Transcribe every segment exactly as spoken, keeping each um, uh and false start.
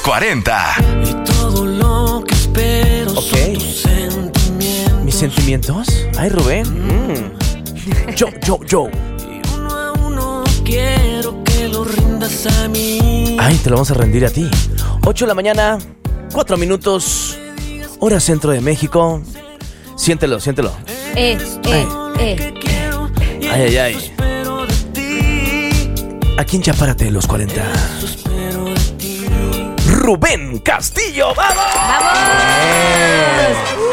cuarenta. Y todo lo que espero Ok. son tus sentimientos. ¿Mis sentimientos? Ay, Rubén. Mm. Yo, yo, yo. Y uno a uno quiero que lo rindas a mí. Ay, te lo vamos a rendir a ti. ocho de la mañana, cuatro minutos. Hora centro de México. Siéntelo, siéntelo. Eh, eh, eh. Ay, ay, ay. Aquí en Chapárate de los cuarenta. Rubén Castillo, ¡vamos! ¡Vamos!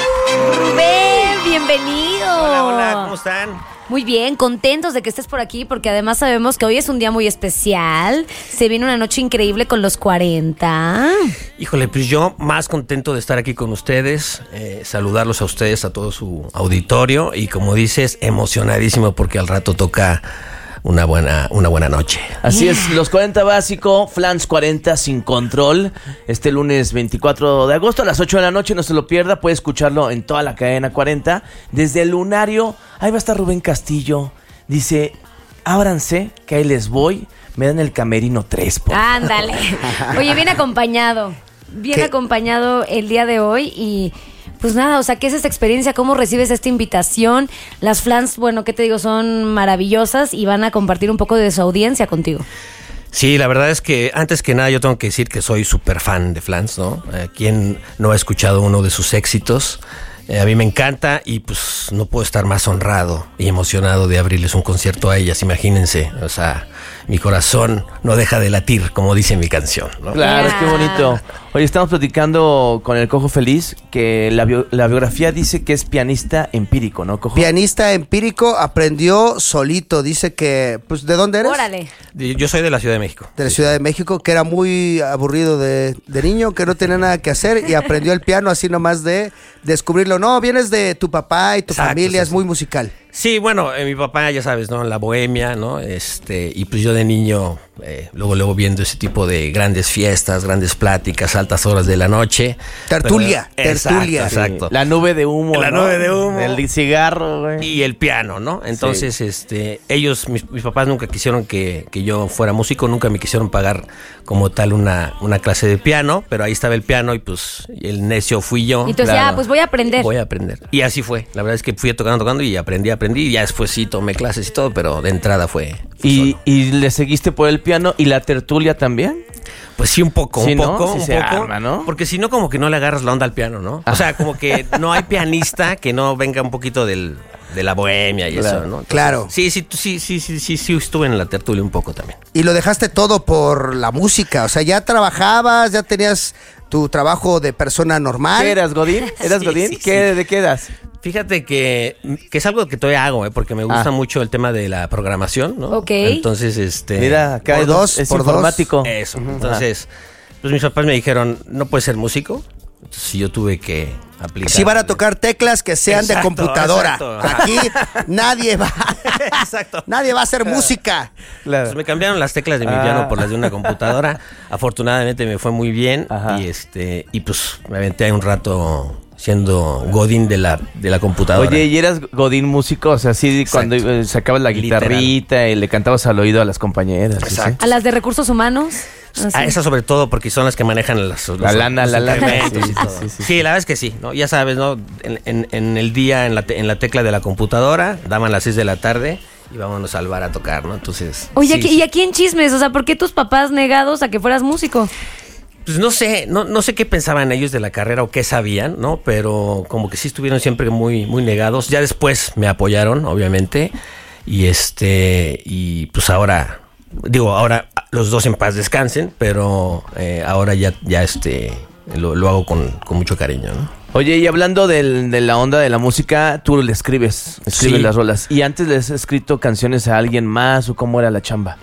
Rubén, bienvenido. Hola, hola, ¿cómo están? Muy bien, contentos de que estés por aquí porque además sabemos que hoy es un día muy especial. Se viene una noche increíble con los cuarenta. Híjole, pues yo más contento de estar aquí con ustedes, eh, saludarlos a ustedes, a todo su auditorio y como dices, emocionadísimo porque al rato toca una buena, una buena noche. Así es, los cuarenta básico, Flans cuarenta sin control. Este lunes veinticuatro de agosto a las ocho de la noche, no se lo pierda. Puede escucharlo en toda la cadena cuarenta. Desde el Lunario, ahí va a estar Rubén Castillo. Dice, ábranse, que ahí les voy. Me dan el camerino tres. Por favor. Ándale. Oye, bien acompañado. Bien ¿Qué? acompañado el día de hoy y... Pues nada, o sea, ¿qué es esta experiencia? ¿Cómo recibes esta invitación? Las Flans, bueno, ¿qué te digo? Son maravillosas y van a compartir un poco de su audiencia contigo. Sí, la verdad es que antes que nada yo tengo que decir que soy súper fan de Flans, ¿no? Eh, ¿Quién no ha escuchado uno de sus éxitos? Eh, a mí me encanta y pues no puedo estar más honrado y emocionado de abrirles un concierto a ellas, imagínense, o sea, mi corazón no deja de latir, como dice mi canción, ¿no? Claro, Yeah. qué bonito. Hoy estamos platicando con el Cojo Feliz que la, bio- la biografía dice que es pianista empírico, ¿no, Cojo? Pianista empírico, aprendió solito. Dice que, pues, ¿de dónde eres? Órale. Yo soy de la Ciudad de México. De la Ciudad de México, que era muy aburrido de, de niño, que no tenía nada que hacer y aprendió el piano así nomás de descubrirlo. No, vienes de tu papá y tu Exacto, familia, sí, es sí. muy musical. Sí, bueno, eh, mi papá, ya sabes, ¿no? La bohemia, ¿no? Este, y pues yo de niño, eh, luego, luego viendo ese tipo de grandes fiestas, grandes pláticas, altas horas de la noche. Tertulia, Pero- tertulia. Exacto, exacto. La nube de humo, La ¿no? nube de humo. El cigarro, güey. Y el piano, ¿no? Entonces, este, ellos, mis, mis papás nunca quisieron que, que yo fuera músico, nunca me quisieron pagar como tal una, una clase de piano, pero ahí estaba el piano y pues el necio fui yo. Y entonces, Claro. ah, pues voy a aprender. Voy a aprender. Y así fue. La verdad es que fui tocando, tocando y aprendí, aprendí. Y ya después sí tomé clases y todo, pero de entrada fue. fue ¿Y, solo. y le seguiste por el piano y la tertulia también? Pues sí, un poco, Sí, un ¿no? poco, Sí un se poco. arma, ¿no? Porque si no, como que no le agarras la onda al piano, ¿no? O sea, como que no hay pianista que no venga un poquito del, de la bohemia y Claro. eso, ¿no? Entonces, Claro. Sí, sí, sí, sí, sí, sí, sí, estuve en la tertulia un poco también. Y lo dejaste todo por la música. O sea, ya trabajabas, ya tenías tu trabajo de persona normal. ¿Qué eras, Godín? ¿Eras Sí, Godín? sí, ¿Qué, sí. ¿De qué eras? Fíjate que, que es algo que todavía hago, ¿eh? Porque me gusta Ah. mucho el tema de la programación, ¿no? Ok. Entonces, este... Mira, acá por hay dos, es por dos. informático. Eso. Entonces, pues mis papás me dijeron, no puedes ser músico. Entonces yo tuve que aplicar. Si van a tocar teclas que sean de Exacto, computadora. exacto, ajá. Aquí nadie va. Exacto. Nadie va a hacer música. Claro. Pues me cambiaron las teclas de mi Ah. piano por las de una computadora. Afortunadamente me fue muy bien. Ajá. Y este, y pues me aventé ahí un rato siendo godín de la, de la computadora. Oye, ¿y eras Godín músico? O sea, sí, Exacto. cuando eh, sacabas la Literal. guitarrita y le cantabas al oído a las compañeras. ¿sí? Exacto. A las de recursos humanos. Así. A esas sobre todo porque son las que manejan las, los, La lana, los la lana. incrementos Sí, y todo. sí, sí, sí. Sí, la verdad es que sí, ¿no? Ya sabes, ¿no? En, en- en el día, en la, te- en la tecla de la computadora, daban las seis de la tarde y vámonos al bar a tocar, ¿no? Entonces... Oye, sí, aquí- sí. ¿y aquí en chismes? O sea, ¿por qué tus papás negados a que fueras músico? Pues no sé, no, no sé qué pensaban ellos de la carrera o qué sabían, ¿no? Pero como que sí estuvieron siempre muy, muy negados. Ya después me apoyaron, obviamente. Y este, y pues ahora, digo, ahora los dos en paz descansen, pero eh, ahora ya, ya este, lo, lo hago con, con mucho cariño, ¿no? Oye, y hablando del- de la onda de la música, tú le escribes, escribes Sí. las rolas. ¿Y antes le has escrito canciones a alguien más o cómo era la chamba?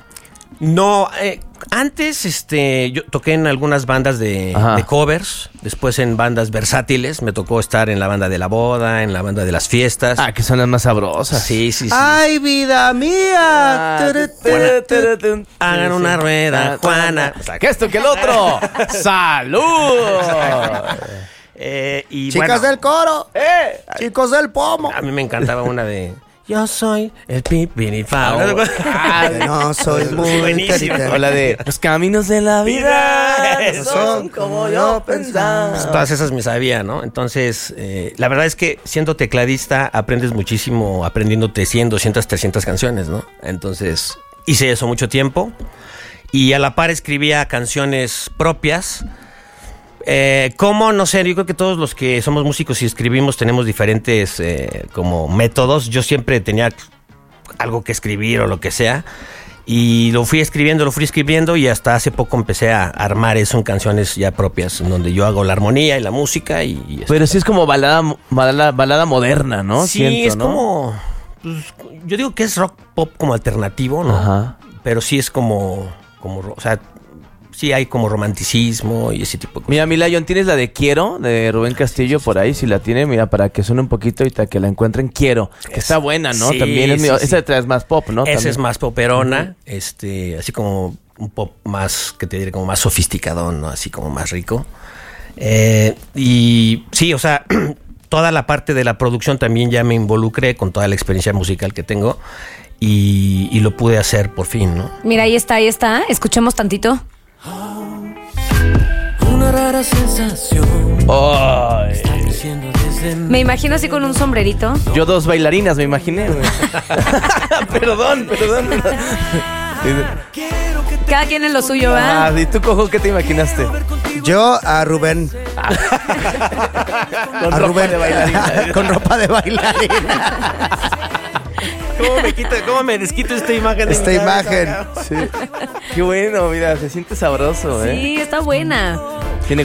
No, eh, antes este, yo toqué en algunas bandas de, Ajá. de covers, después en bandas versátiles, me tocó estar en la banda de la boda, en la banda de las fiestas. Ah, que son las más sabrosas. Sí, sí, sí. Ay, vida mía. Ah, Turu, tu, turu, tu, tu, tu. Hagan Sí, una sí. rueda, Ah, Juana. Que esto, que el otro. ¡Salud! Eh, y Chicas bueno, del coro. ¡Eh! Chicos del pomo. a mí me encantaba una de Yo soy el pipirifao. Ah, Que no soy muy Buenísimo. carita. o la de los caminos de la vida Vida, son como yo pensaba. Pues todas esas me sabía, ¿no? Entonces, eh, la verdad es que siendo tecladista aprendes muchísimo aprendiéndote cien, doscientas, trescientas canciones, ¿no? Entonces, hice eso mucho tiempo y a la par escribía canciones propias. Eh, ¿Cómo? No sé, yo creo que todos los que somos músicos y escribimos tenemos diferentes eh, como métodos. Yo siempre tenía algo que escribir o lo que sea. Y lo fui escribiendo, lo fui escribiendo y hasta hace poco empecé a armar eso en canciones ya propias, en donde yo hago la armonía y la música y... y Pero sí es como balada, balada, balada moderna, ¿no? sí, Siento, es ¿no? como... Pues, yo digo que es rock pop como alternativo, ¿no? Ajá. Pero sí es como... como ro- o sea, sí hay como romanticismo y ese tipo de cosas. Mira, Milayon, ¿tienes la de Quiero de Rubén Castillo por ahí? Si la tiene, mira, para que suene un poquito y para que la encuentren, Quiero. Que está buena, ¿no? Sí, También es sí, medio- sí. esa es más pop, ¿no? Esa También. es más poperona, este, así como un pop más, que te diré, como más sofisticadón, ¿no? Así como más rico. Eh, y sí, o sea, toda la parte de la producción también ya me involucré con toda la experiencia musical que tengo y, y lo pude hacer por fin, ¿no? Mira, ahí está, ahí está. Escuchemos tantito. Una rara sensación Ay. creciendo desde Me imagino así con un sombrerito. Yo dos bailarinas, me imaginé. güey. perdón, perdón. Quiero que te Cada quien en lo suyo, ¿va? Ah, ¿y tú, Cojo, qué te imaginaste? Yo a Rubén. Con a ropa Rubén de bailarina. con ropa de bailarina. ¿Cómo me quito, cómo me desquito esta imagen? de Esta mi imagen. cabeza? Sí. Qué bueno, mira, se siente sabroso, ¿eh? Sí, está buena.